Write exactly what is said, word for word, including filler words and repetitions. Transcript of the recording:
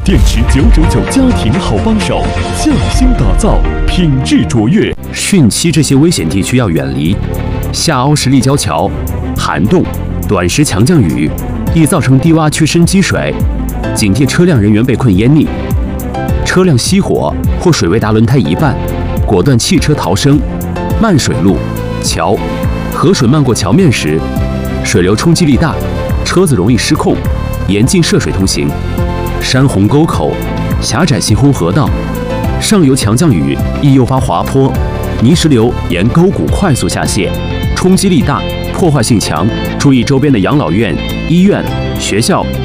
电池九九九家庭好帮手，匠心打造，品质卓越。 汛期这些危险地区要远离。下凹式立交桥，涵洞，短时强降雨易造成低洼区深积水，警惕车辆人员被困淹溺。车辆熄火或水位达轮胎一半，果断弃车逃生。漫水路、桥，河水漫过桥面时，水流冲击力大，车子容易失控，严禁涉水通行。山洪沟口、狭窄型洪河道，上游强降雨易诱发滑坡，泥石流沿沟谷快速下泄，冲击力大，破坏性强。注意周边的养老院、医院、学校